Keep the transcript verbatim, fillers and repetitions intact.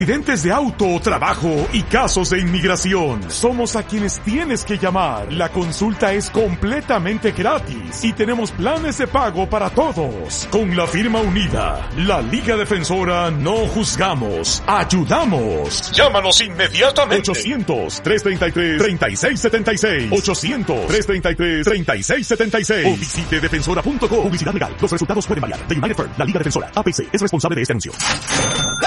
Accidentes de auto, trabajo y casos de inmigración. Somos a quienes tienes que llamar. La consulta es completamente gratis y tenemos planes de pago para todos. Con la firma unida, la Liga Defensora no juzgamos, ayudamos. Llámanos inmediatamente. ochocientos, trescientos treinta y tres, treinta y seis setenta y seis. ochocientos, trescientos treinta y tres, treinta y seis setenta y seis. O visite defensora punto com. Publicidad legal. Los resultados pueden variar. The United Firm, la Liga Defensora. A P C es responsable de este anuncio.